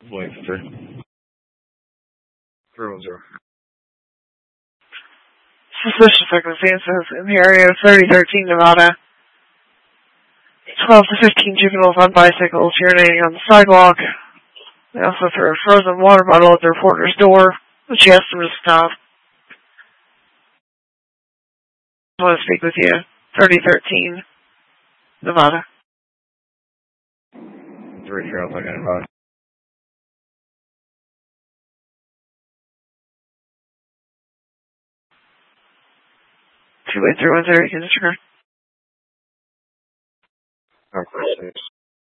Wait for 310. Suspicious circumstances in the area of 3013 Nevada. 12 to 15 juveniles on bicycles urinating on the sidewalk. They also threw a frozen water bottle at the reporter's door, which asked them to stop. I want to speak with you. 3013 Nevada. 3-0-5. 28310, you can disregard.